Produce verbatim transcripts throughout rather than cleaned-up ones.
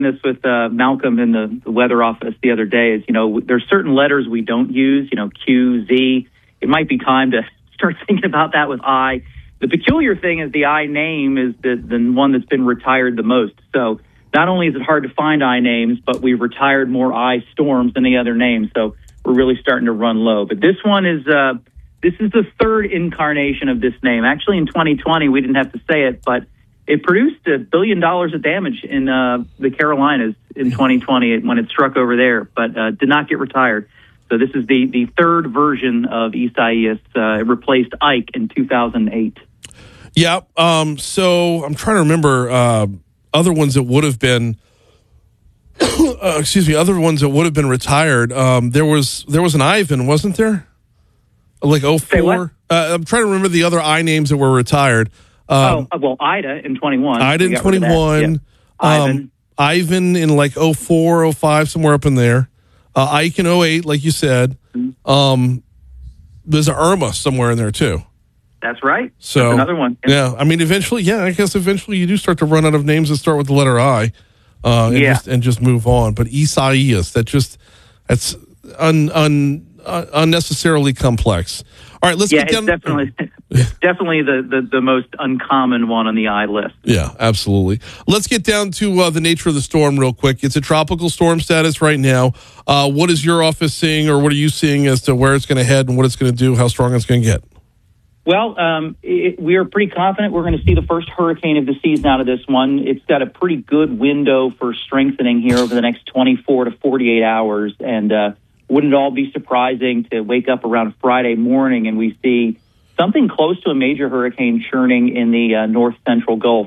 this with uh, Malcolm in the, the weather office the other day. Is you know there's certain letters we don't use. You know Q, Z. It might be time to start thinking about that with I. The peculiar thing is the I name is the the one that's been retired the most. So not only is it hard to find I names, but we've retired more I storms than the other names. So we're really starting to run low. But this one is uh, this is the third incarnation of this name. Actually, in twenty twenty, we didn't have to say it, but it produced a billion dollars of damage in uh, the Carolinas in twenty twenty when it struck over there, but uh, did not get retired. So this is the, the third version of Isaias. Uh, it replaced Ike in two thousand eight. Yeah. Um, so I'm trying to remember uh, other ones that would have been, uh, excuse me, other ones that would have been retired. Um, there was there was an Ivan, wasn't there? Like oh four. Uh, I'm trying to remember the other I names that were retired. Um, oh, well, Ida in twenty-one. Ida in twenty-one. Yeah. Ivan. Um, Ivan in like oh four, oh five, somewhere up in there. Uh, Ike in oh eight, like you said. Mm-hmm. Um, there's an Irma somewhere in there, too. That's right. So That's another one. Yeah, I mean, eventually, yeah, I guess eventually you do start to run out of names that start with the letter I uh, and, yeah. just, and just move on. But Isaias, that just, that's un, un, uh, unnecessarily complex. All right, let's yeah, get down. It's definitely, it's definitely the, the, the most uncommon one on the I list. Yeah, absolutely. Let's get down to uh, the nature of the storm real quick. It's a tropical storm status right now. Uh, what is your office seeing, or what are you seeing as to where it's going to head and what it's going to do, how strong it's going to get? Well, um, it, we are pretty confident we're going to see the first hurricane of the season out of this one. It's got a pretty good window for strengthening here over the next twenty-four to forty-eight hours, and uh, wouldn't it all be surprising to wake up around Friday morning and we see something close to a major hurricane churning in the uh, north central Gulf.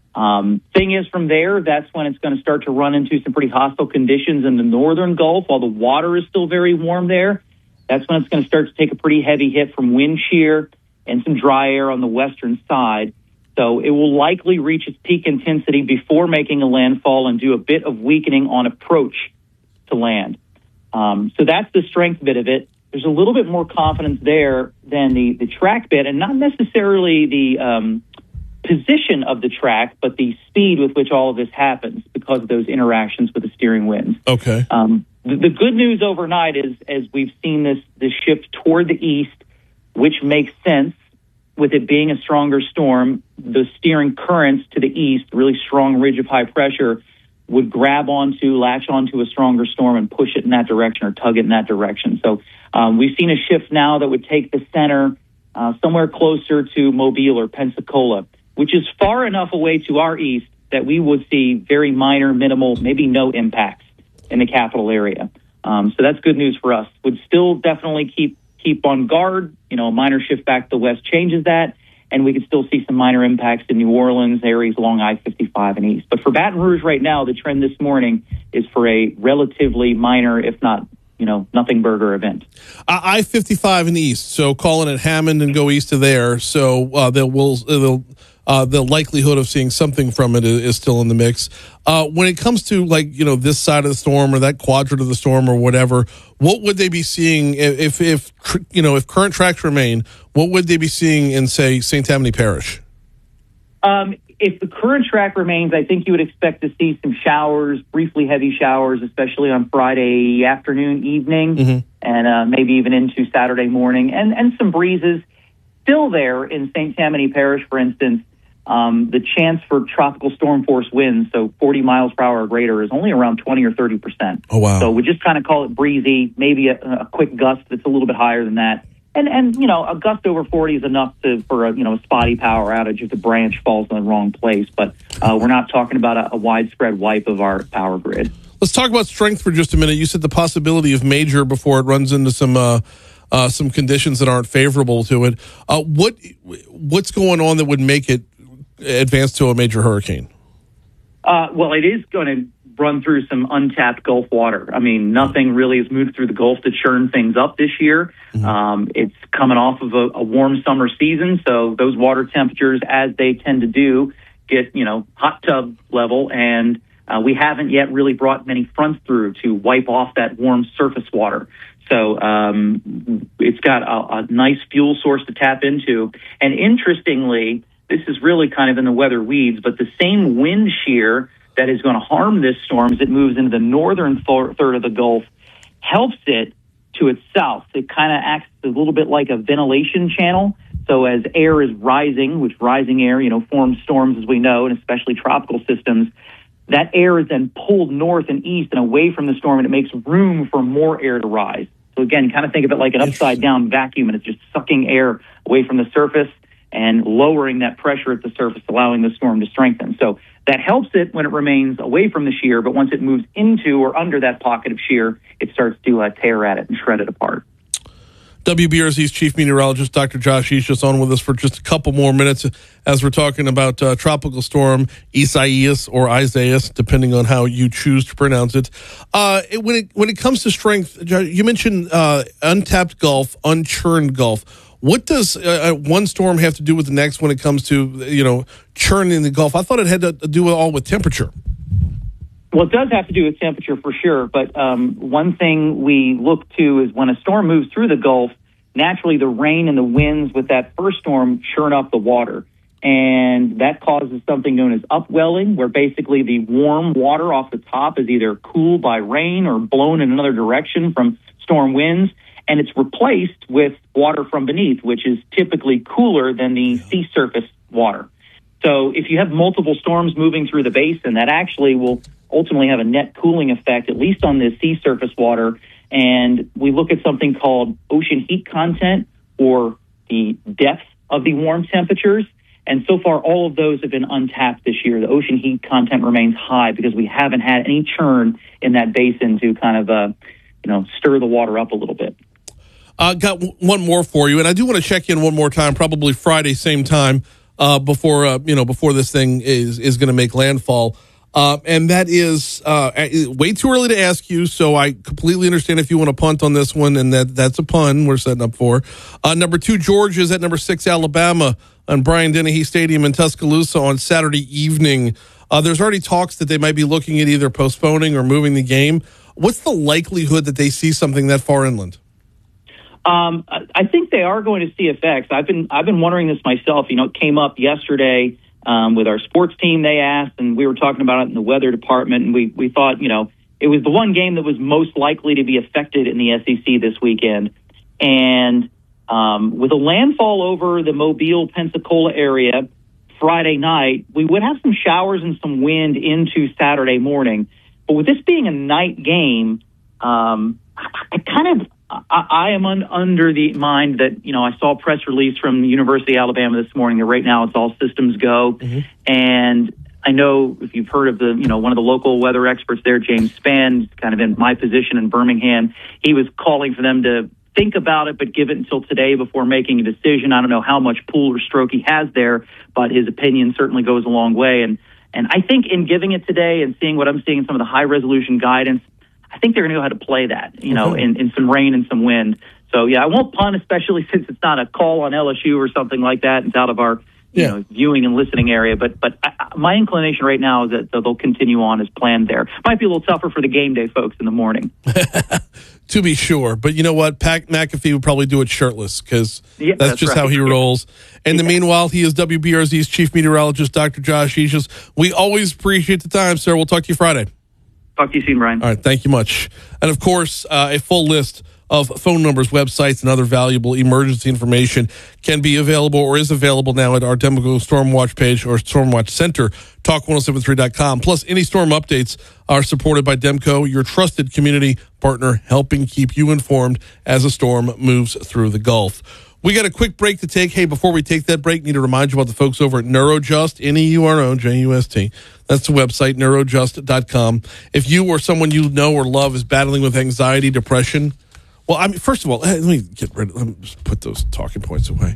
Um, thing is, from there, that's when it's going to start to run into some pretty hostile conditions in the northern Gulf. While the water is still very warm there, that's when it's going to start to take a pretty heavy hit from wind shear and some dry air on the western side. So it will likely reach its peak intensity before making a landfall and do a bit of weakening on approach to land. Um, so that's the strength bit of it. There's a little bit more confidence there than the, the track bit, and not necessarily the um, position of the track, but the speed with which all of this happens because of those interactions with the steering winds. Okay. Um, the, the good news overnight is, as we've seen this, this shift toward the east, which makes sense with it being a stronger storm, the steering currents to the east, really strong ridge of high pressure, would grab onto, latch onto a stronger storm and push it in that direction or tug it in that direction. So um, we've seen a shift now that would take the center uh, somewhere closer to Mobile or Pensacola, which is far enough away to our east that we would see very minor, minimal, maybe no impacts in the capital area. Um, so that's good news for us. Would still definitely keep keep on guard. You know, a minor shift back to the west changes that, and we could still see some minor impacts in New Orleans, areas along I fifty-five and east. But for Baton Rouge right now, the trend this morning is for a relatively minor, if not, you know, nothing burger event. Uh, I fifty-five and east, so calling it Hammond and go east of there. So uh, they'll, will, they'll, uh, the likelihood of seeing something from it is, is still in the mix. Uh, when it comes to, like, you know, this side of the storm or that quadrant of the storm or whatever, what would they be seeing if, if, if you know, if current tracks remain, what would they be seeing in, say, Saint Tammany Parish? Um, if the current track remains, I think you would expect to see some showers, briefly heavy showers, especially on Friday afternoon, evening, mm-hmm. and uh, maybe even into Saturday morning, and, and some breezes. Still there in Saint Tammany Parish, for instance, um, the chance for tropical storm force winds, so forty miles per hour or greater, is only around twenty or thirty percent. Oh, wow. So we just kind of call it breezy, maybe a, a quick gust that's a little bit higher than that. And, and you know, a gust over forty is enough to for a, you know, a spotty power outage if the branch falls in the wrong place. But uh, we're not talking about a, a widespread wipe of our power grid. Let's talk about strength for just a minute. You said the possibility of major before it runs into some uh, uh, some conditions that aren't favorable to it. Uh, what what's going on that would make it advance to a major hurricane? Uh, well, it is going to run through some untapped Gulf water. I mean, nothing really has moved through the Gulf to churn things up this year. Mm-hmm. Um, it's coming off of a, a warm summer season, so those water temperatures, as they tend to do, get, you know, hot tub level, and uh, we haven't yet really brought many fronts through to wipe off that warm surface water. So um, it's got a, a nice fuel source to tap into. And interestingly, this is really kind of in the weather weeds, but the same wind shear that is going to harm this storm as it moves into the northern th- third of the Gulf helps it to its south. It kind of acts a little bit like a ventilation channel. So as air is rising, which rising air, you know, forms storms, as we know, and especially tropical systems, that air is then pulled north and east and away from the storm, and it makes room for more air to rise. So again, kind of think of it like an upside-down vacuum, and it's just sucking air away from the surface and lowering that pressure at the surface, allowing the storm to strengthen. So that helps it when it remains away from the shear, but once it moves into or under that pocket of shear, it starts to uh, tear at it and shred it apart. W B R Z's chief meteorologist, Doctor Josh Ishus, on with us for just a couple more minutes as we're talking about uh, tropical storm Isaias or Isaias, depending on how you choose to pronounce it. Uh, it when it when it comes to strength, you mentioned uh, untapped Gulf, unchurned Gulf. What does uh, one storm have to do with the next when it comes to, you know, churning the Gulf? I thought it had to do with all with temperature. Well, it does have to do with temperature for sure, but um, one thing we look to is when a storm moves through the Gulf, naturally the rain and the winds with that first storm churn up the water, and that causes something known as upwelling, where basically the warm water off the top is either cooled by rain or blown in another direction from storm winds, and it's replaced with water from beneath, which is typically cooler than the sea surface water. So if you have multiple storms moving through the basin, that actually will ultimately have a net cooling effect, at least on the sea surface water. And we look at something called ocean heat content, or the depth of the warm temperatures. And so far, all of those have been untapped this year. The ocean heat content remains high because we haven't had any churn in that basin to kind of, uh, you know, stir the water up a little bit. Uh, got w- one more for you, and I do want to check in one more time, probably Friday, same time, uh, before uh, you know before this thing is is going to make landfall. Uh, and that is uh, way too early to ask you, so I completely understand if you want to punt on this one, and that that's a pun we're setting up for. Uh, number two, Georgia is at number six, Alabama, on Bryant Dennehy Stadium in Tuscaloosa on Saturday evening. Uh, there's already talks that they might be looking at either postponing or moving the game. What's the likelihood that they see something that far inland? Um, I think they are going to see effects. I've been I've been wondering this myself. You know, it came up yesterday. Um, with our sports team, they asked, and we were talking about it in the weather department, and we, we thought, you know, it was the one game that was most likely to be affected in the S E C this weekend. And um, with a landfall over the Mobile, Pensacola area Friday night, we would have some showers and some wind into Saturday morning. But with this being a night game, um, I kind of I, I am un, under the mind that, you know, I saw a press release from the University of Alabama this morning that right now it's all systems go. Mm-hmm. And I know if you've heard of the, you know, one of the local weather experts there, James Spann, kind of in my position in Birmingham, he was calling for them to think about it, but give it until today before making a decision. I don't know how much pull or stroke he has there, but his opinion certainly goes a long way. And, and I think in giving it today and seeing what I'm seeing in some of the high resolution guidance, I think they're going to know how to play that, you know, mm-hmm. in, in some rain and some wind. So, yeah, I won't punt, especially since it's not a call on L S U or something like that. It's out of our, you yeah. know, viewing and listening area. But but I, my inclination right now is that they'll continue on as planned there. Might be a little tougher for the game day folks in the morning. To be sure. But you know what? Pat McAfee would probably do it shirtless because yeah, that's, that's just right. how he rolls. And yeah. the meanwhile, he is W B R Z's chief meteorologist, Doctor Josh Ishus. We always appreciate the time, sir. We'll talk to you Friday. Talk to you soon, Brian. All right, thank you much. And, of course, uh, a full list of phone numbers, websites, and other valuable emergency information can be available or is available now at our Demco Stormwatch page or Stormwatch Center, talk ten seventy-three dot com. Plus, any storm updates are supported by Demco, your trusted community partner, helping keep you informed as a storm moves through the Gulf. We got a quick break to take. Hey, before we take that break, need to remind you about the folks over at NeuroJust, N E U R O J U S T. That's the website, neurojust dot com. If you or someone you know or love is battling with anxiety, depression, well, I mean, first of all, let me get rid of, let me just put those talking points away.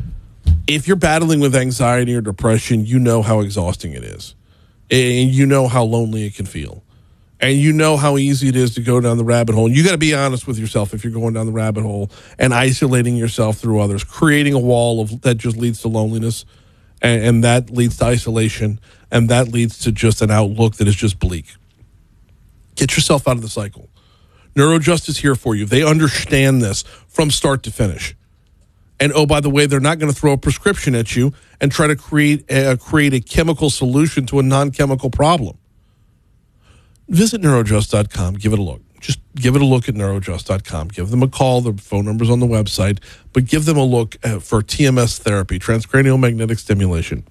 If you're battling with anxiety or depression, you know how exhausting it is. And you know how lonely it can feel. And you know how easy it is to go down the rabbit hole. And you got to be honest with yourself if you're going down the rabbit hole and isolating yourself through others, creating a wall of that just leads to loneliness, and, and that leads to isolation, and that leads to just an outlook that is just bleak. Get yourself out of the cycle. NeuroJust is here for you. They understand this from start to finish. And oh, by the way, they're not going to throw a prescription at you and try to create a, create a chemical solution to a non-chemical problem. visit Neurojust dot com. Give it a look. Just give it a look at Neurojust dot com. Give them a call. The phone number's on the website. But give them a look for T M S therapy, transcranial magnetic stimulation.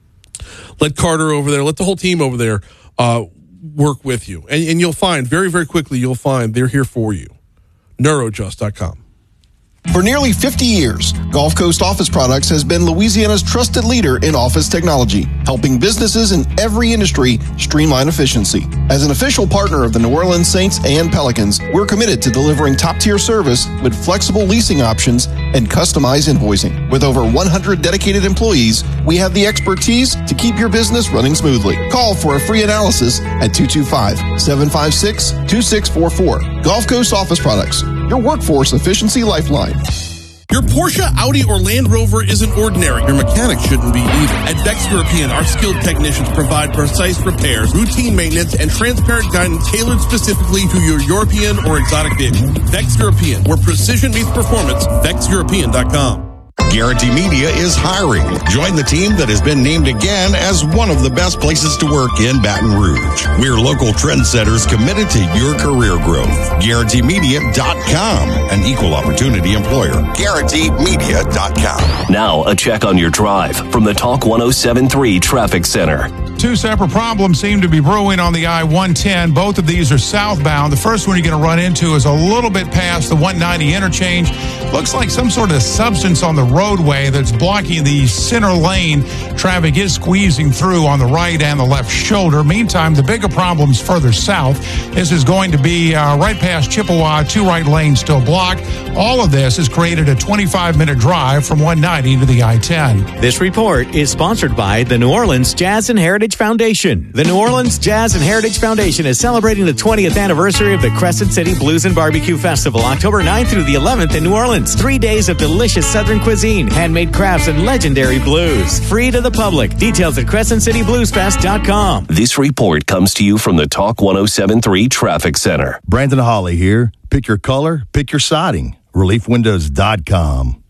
Let Carter over there, let the whole team over there uh, work with you. And, and you'll find, very, very quickly, you'll find they're here for you. Neurojust dot com. For nearly fifty years, Gulf Coast Office Products has been Louisiana's trusted leader in office technology, helping businesses in every industry streamline efficiency. As an official partner of the New Orleans Saints and Pelicans, we're committed to delivering top-tier service with flexible leasing options and customized invoicing. With over one hundred dedicated employees, we have the expertise to keep your business running smoothly. Call for a free analysis at two two five, seven five six, two six four four. Gulf Coast Office Products, your workforce efficiency lifeline. Your Porsche, Audi, or Land Rover isn't ordinary. Your mechanic shouldn't be either. At Vex European, our skilled technicians provide precise repairs, routine maintenance, and transparent guidance tailored specifically to your European or exotic vehicle. Vex European, where precision meets performance. Vex European dot com. Guarantee Media is hiring. Join the team that has been named again as one of the best places to work in Baton Rouge. We're local trendsetters committed to your career growth. Guarantee Media dot com, an equal opportunity employer. Guarantee Media dot com. Now, a check on your drive from the Talk one oh seven point three Traffic Center. Two separate problems seem to be brewing on the I one ten. Both of these are southbound. The first one you're going to run into is a little bit past the one ninety interchange. Looks like some sort of substance on the roadway that's blocking the center lane. Traffic is squeezing through on the right and the left shoulder. Meantime, the bigger problem's further south. This is going to be uh, right past Chippewa, two right lanes still blocked. All of this has created a twenty-five minute drive from one ninety to the I ten. This report is sponsored by the New Orleans Jazz and Heritage Foundation. The New Orleans Jazz and Heritage Foundation is celebrating the twentieth anniversary of the Crescent City Blues and Barbecue Festival, October ninth through the eleventh in New Orleans. Three days of delicious Southern cuisine, handmade crafts, and legendary blues. Free to the public. Details at crescent city blues fest dot com. This report comes to you from the Talk one oh seven point three Traffic Center. Brandon Hawley here. Pick your color, pick your siding. relief windows dot com.